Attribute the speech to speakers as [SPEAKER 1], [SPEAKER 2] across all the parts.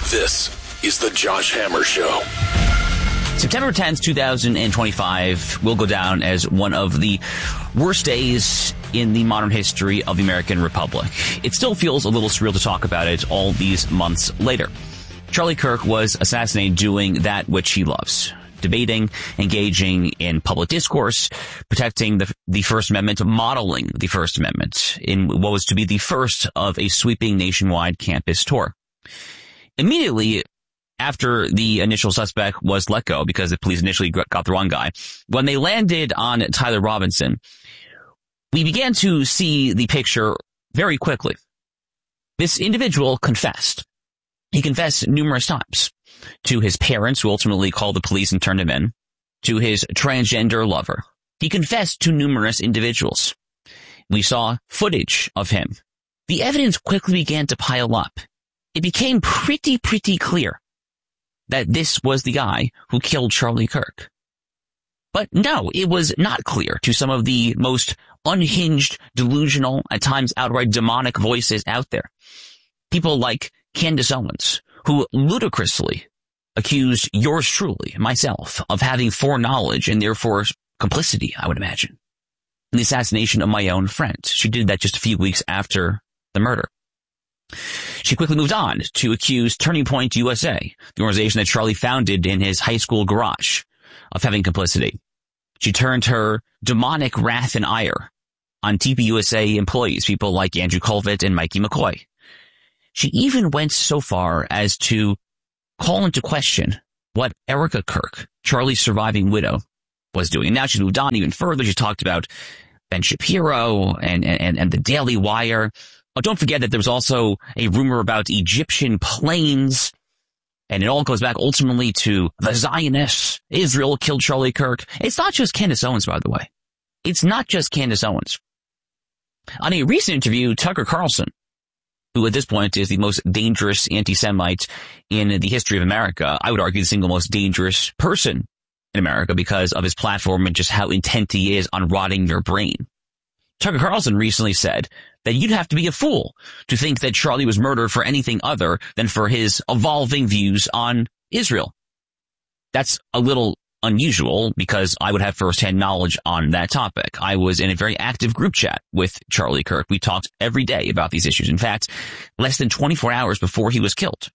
[SPEAKER 1] This is the Josh Hammer Show.
[SPEAKER 2] September 10th, 2025 will go down as one of the worst days in the modern history of the American Republic. It still feels a little surreal to talk about it all these months later. Charlie Kirk was assassinated doing that which he loves. Debating, engaging in public discourse, protecting the First Amendment, modeling the First Amendment in what was to be the first of a sweeping nationwide campus tour. Immediately after the initial suspect was let go because the police initially got the wrong guy, when they landed on Tyler Robinson, we began to see the picture very quickly. This individual confessed. He confessed numerous times to his parents, who ultimately called the police and turned him in, to his transgender lover. He confessed to numerous individuals. We saw footage of him. The evidence quickly began to pile up. It became pretty clear that this was the guy who killed Charlie Kirk. But no, it was not clear to some of the most unhinged, delusional, at times outright demonic voices out there. People like Candace Owens, who ludicrously accused yours truly, myself, of having foreknowledge and therefore complicity, I would imagine, in the assassination of my own friend. She did that just a few weeks after the murder. She quickly moved on to accuse Turning Point USA, the organization that Charlie founded in his high school garage, of having complicity. She turned her demonic wrath and ire on TPUSA employees, people like Andrew Colvett and Mikey McCoy. She even went so far as to call into question what Erica Kirk, Charlie's surviving widow, was doing. And now she's moved on even further. She talked about Ben Shapiro and the Daily Wire. Oh, don't forget that there was also a rumor about Egyptian planes. And it all goes back ultimately to the Zionists. Israel killed Charlie Kirk. It's not just Candace Owens, by the way. It's not just Candace Owens. On a recent interview, Tucker Carlson, who at this point is the most dangerous anti-Semite in the history of America, I would argue the single most dangerous person in America because of his platform and just how intent he is on rotting your brain. Tucker Carlson recently said that you'd have to be a fool to think that Charlie was murdered for anything other than for his evolving views on Israel. That's a little unusual because I would have firsthand knowledge on that topic. I was in a very active group chat with Charlie Kirk. We talked every day about these issues. In fact, less than 24 hours before he was killed,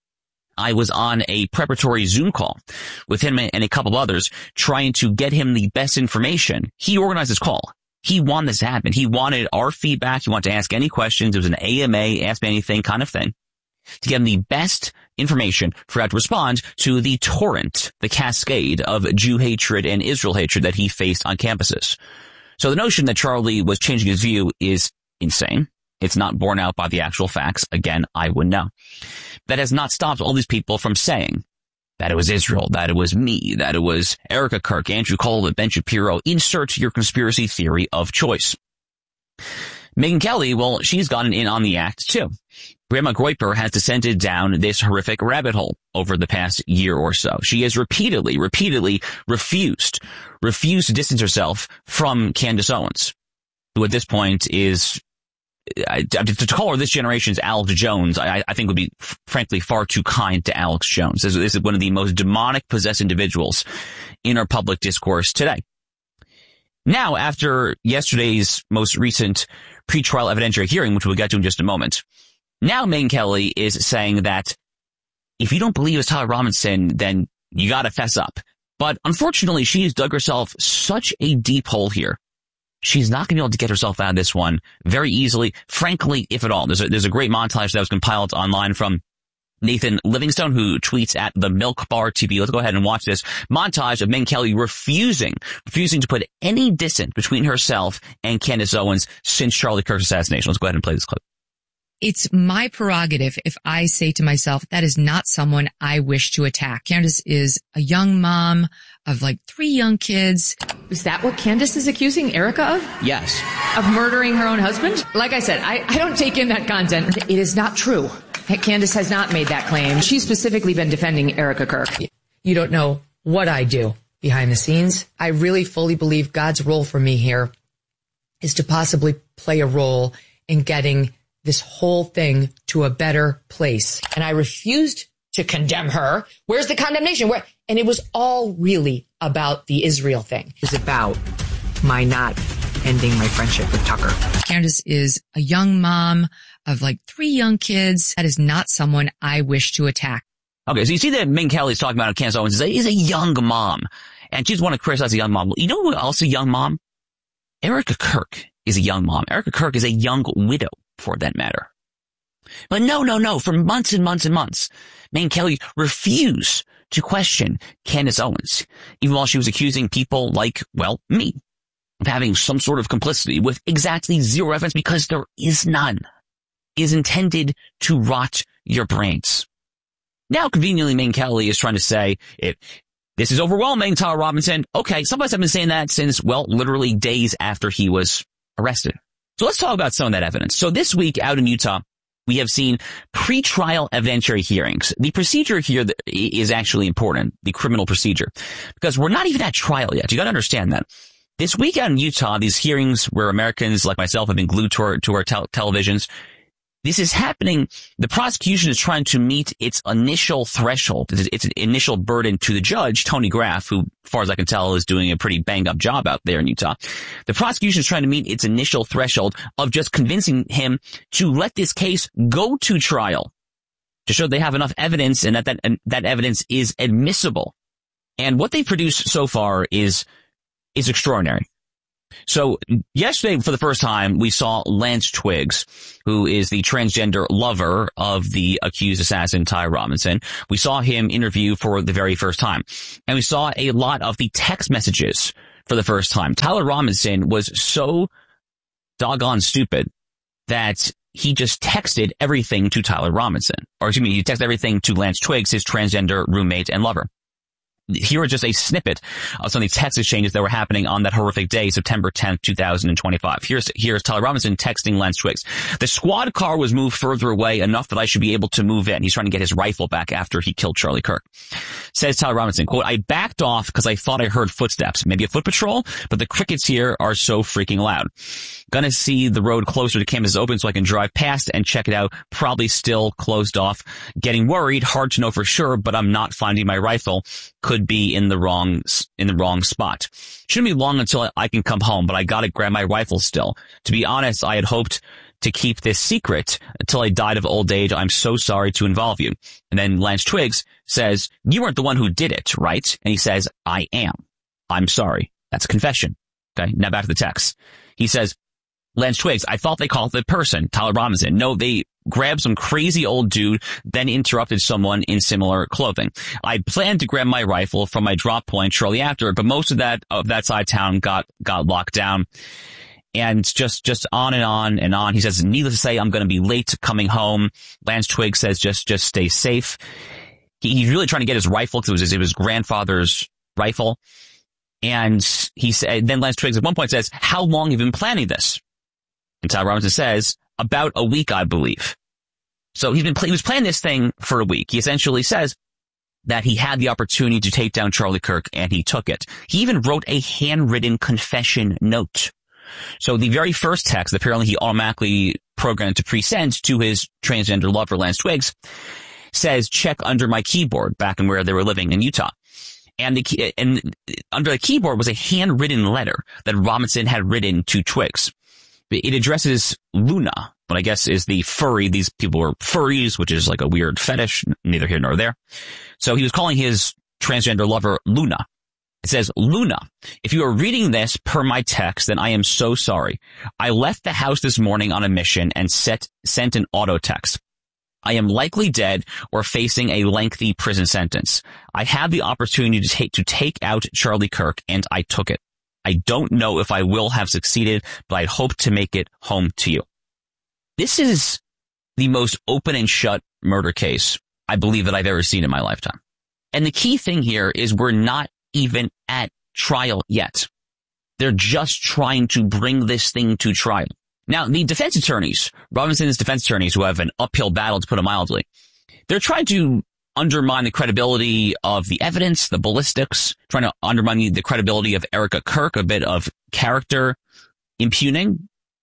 [SPEAKER 2] I was on a preparatory Zoom call with him and a couple others trying to get him the best information. He organized this call. He wanted this to happen. He wanted our feedback. He wanted to ask any questions. It was an AMA, ask me anything kind of thing, to give him the best information for how to respond to the torrent, the cascade of Jew hatred and Israel hatred that he faced on campuses. So the notion that Charlie was changing his view is insane. It's not borne out by the actual facts. Again, I wouldn't know. That has not stopped all these people from saying that it was Israel, that it was me, that it was Erica Kirk, Andrew Colvett, Ben Shapiro. Insert your conspiracy theory of choice. Megyn Kelly, well, she's gotten in on the act too. Grandma Groyper has descended down this horrific rabbit hole over the past year or so. She has repeatedly refused to distance herself from Candace Owens, who at this point is, to call her this generation's Alex Jones, I think would be frankly far too kind to Alex Jones. This is one of the most demonic possessed individuals in our public discourse today. Now, after yesterday's most recent pretrial evidentiary hearing, which we'll get to in just a moment, now Megyn Kelly is saying that if you don't believe it's Tyler Robinson, then you gotta fess up. But unfortunately, she's dug herself such a deep hole here. She's not going to be able to get herself out of this one very easily, frankly, if at all. There's a great montage that was compiled online from Nathan Livingstone, who tweets at the Milk Bar TV. Let's go ahead and watch this montage of Megyn Kelly refusing to put any distance between herself and Candace Owens since Charlie Kirk's assassination. Let's go ahead and play this clip.
[SPEAKER 3] It's my prerogative if I say to myself, that is not someone I wish to attack. Candace is a young mom of like 3 young kids.
[SPEAKER 4] Is that what Candace is accusing Erica of?
[SPEAKER 2] Yes.
[SPEAKER 4] Of murdering her own husband? Like I said, I don't take in that content. It is not true. Candace has not made that claim. She's specifically been defending Erica Kirk.
[SPEAKER 5] You don't know what I do behind the scenes. I really fully believe God's role for me here is to possibly play a role in getting this whole thing to a better place. And I refused to condemn her. Where's the condemnation? And it was all really about the Israel thing. It's about my not ending my friendship with Tucker.
[SPEAKER 3] Candace is a young mom of like 3 young kids. That is not someone I wish to attack.
[SPEAKER 2] Okay, so you see that Megyn Kelly's talking about Candace Owens is a young mom, and she just want to criticize a young mom. You know who else is a young mom? Erica Kirk is a young mom. Erica Kirk is a young widow, for that matter. But no. For months and months and months, Megyn Kelly refused to question Candace Owens, even while she was accusing people like, well, me, of having some sort of complicity with exactly zero evidence, because there is none, is intended to rot your brains. Now, conveniently, Megyn Kelly is trying to say, this is overwhelming, Tyler Robinson. Okay, somebody's been saying that since, well, literally days after he was arrested. So let's talk about some of that evidence. So this week out in Utah, we have seen pretrial evidentiary hearings. The procedure here is actually important, the criminal procedure, because we're not even at trial yet. You got to understand that. This week out in Utah, these hearings where Americans like myself have been glued to our televisions, this is happening. The prosecution is trying to meet its initial threshold, its initial burden to the judge, Tony Graff, who, as far as I can tell, is doing a pretty banged-up job out there in Utah. The prosecution is trying to meet its initial threshold of just convincing him to let this case go to trial, to show they have enough evidence and that evidence is admissible. And what they've produced so far is extraordinary. So yesterday, for the first time, we saw Lance Twiggs, who is the transgender lover of the accused assassin, Tyler Robinson. We saw him interview for the very first time. And we saw a lot of the text messages for the first time. Tyler Robinson was so doggone stupid that he just texted everything to Tyler Robinson. Or excuse me, he texted everything to Lance Twiggs, his transgender roommate and lover. Here is just a snippet of some of these text exchanges that were happening on that horrific day, September 10th, 2025. Here's Tyler Robinson texting Lance Twiggs. The squad car was moved further away enough that I should be able to move in. He's trying to get his rifle back after he killed Charlie Kirk. Says Tyler Robinson, quote, I backed off because I thought I heard footsteps, maybe a foot patrol, but the crickets here are so freaking loud. Gonna see the road closer to campus open so I can drive past and check it out. Probably still closed off. Getting worried, hard to know for sure, but I'm not finding my rifle. Could be in the wrong spot. Shouldn't be long until I can come home, but I gotta grab my rifle still. To be honest, I had hoped to keep this secret until I died of old age. I'm so sorry to involve you. And then Lance Twiggs says, you weren't the one who did it, right? And he says, I am. I'm sorry. That's a confession. Okay. Now back to the text. He says, Lance Twiggs, I thought they called the person, Tyler Robinson. No, they grabbed some crazy old dude, then interrupted someone in similar clothing. I planned to grab my rifle from my drop point shortly after, but most of that side of town got locked down. And just on and on and on. He says, needless to say, I'm going to be late coming home. Lance Twiggs says, just stay safe. He's really trying to get his rifle because it was his grandfather's rifle. And he said, then Lance Twiggs at one point says, how long have you been planning this? And Tyler Robinson says, about a week, I believe. So he was planning this thing for a week. He essentially says that he had the opportunity to take down Charlie Kirk and he took it. He even wrote a handwritten confession note. So the very first text, apparently he automatically programmed to pre-send to his transgender lover, Lance Twiggs, says, check under my keyboard, back in where they were living in Utah. And under the keyboard was a handwritten letter that Robinson had written to Twiggs. It addresses Luna, but I guess is the furry. These people were furries, which is like a weird fetish, neither here nor there. So he was calling his transgender lover Luna. It says, Luna, if you are reading this per my text, then I am so sorry. I left the house this morning on a mission and sent an auto text. I am likely dead or facing a lengthy prison sentence. I had the opportunity to take out Charlie Kirk and I took it. I don't know if I will have succeeded, but I hope to make it home to you. This is the most open and shut murder case I believe that I've ever seen in my lifetime. And the key thing here is we're not even at trial yet. They're just trying to bring this thing to trial. Now, the defense attorneys, Robinson's defense attorneys, who have an uphill battle, to put it mildly, they're trying to undermine the credibility of the evidence, the ballistics, trying to undermine the credibility of Erica Kirk, a bit of character impugning,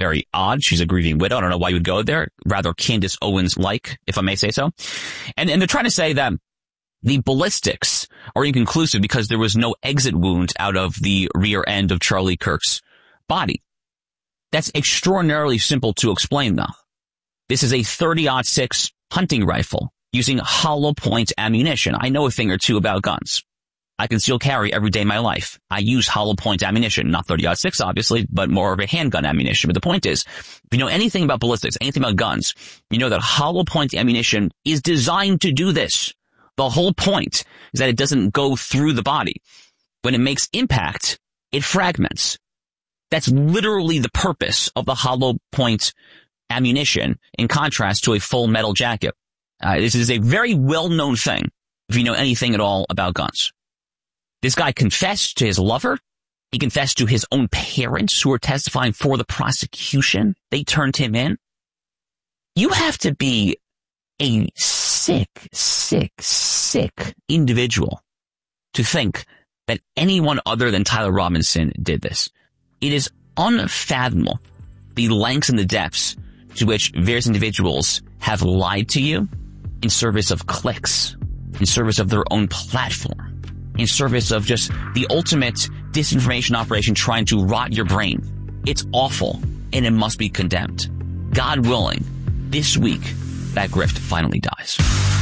[SPEAKER 2] Very odd. She's a grieving widow. I don't know why you would go there. Rather Candace Owens-like, if I may say so. And they're trying to say that the ballistics are inconclusive because there was no exit wound out of the rear end of Charlie Kirk's body. That's extraordinarily simple to explain, though. This is a .30-06 hunting rifle using hollow point ammunition. I know a thing or two about guns. I conceal carry every day of my life. I use hollow point ammunition, not .30-06 obviously, but more of a handgun ammunition. But the point is, if you know anything about ballistics, anything about guns, you know that hollow point ammunition is designed to do this. The whole point is that it doesn't go through the body. When it makes impact, it fragments. That's literally the purpose of the hollow point ammunition, in contrast to a full metal jacket. This is a very well-known thing if you know anything at all about guns. This guy confessed to his lover. He confessed to his own parents who were testifying for the prosecution. They turned him in. You have to be a sick individual to think that anyone other than Tyler Robinson did this. It is unfathomable the lengths and the depths to which various individuals have lied to you in service of clicks, in service of their own platform, in service of just the ultimate disinformation operation trying to rot your brain. It's awful, and it must be condemned. God willing, this week, that grift finally dies.